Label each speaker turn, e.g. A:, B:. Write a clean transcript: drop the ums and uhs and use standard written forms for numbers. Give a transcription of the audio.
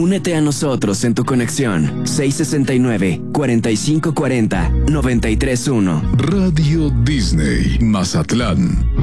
A: Únete a nosotros en tu conexión 669-4540-931.
B: Radio Disney Mazatlán.